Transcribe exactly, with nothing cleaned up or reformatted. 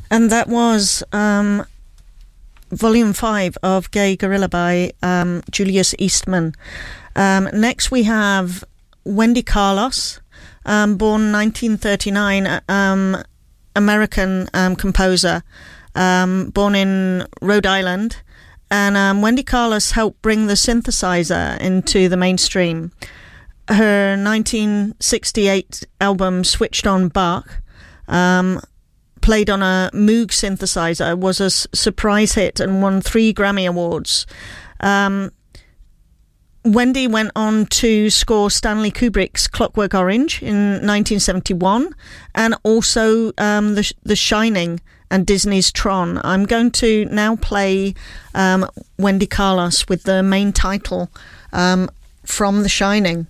And that was um, Volume five of Gay Gorilla by um, Julius Eastman. Um, next we have Wendy Carlos, um, born nineteen thirty-nine, um, American um, composer, um, born in Rhode Island. And um, Wendy Carlos helped bring the synthesizer into the mainstream. Her nineteen sixty-eight album, Switched on Bach, um, played on a Moog synthesizer, was a s- surprise hit and won three Grammy Awards. Um, Wendy went on to score Stanley Kubrick's Clockwork Orange in nineteen seventy-one, and also um, the, the Shining and Disney's Tron. I'm going to now play um, Wendy Carlos with the main title um, from The Shining.